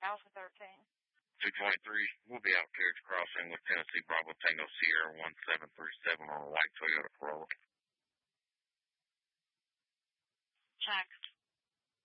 Alpha 13. 223, we'll be out Carriage Crossing with Tennessee Bravo Tango Sierra 1737 on a white Toyota Corolla. Check.